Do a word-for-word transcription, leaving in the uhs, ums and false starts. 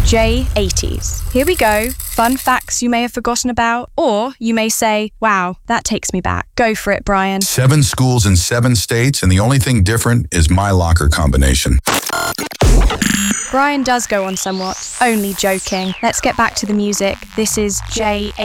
J eighties. Here we go. Fun facts you may have forgotten about, or you may say, wow, that takes me back. Go for it, Brian. Seven schools in seven states, and the only thing different is my locker combination. Brian does go on somewhat. Only joking. Let's get back to the music. This is J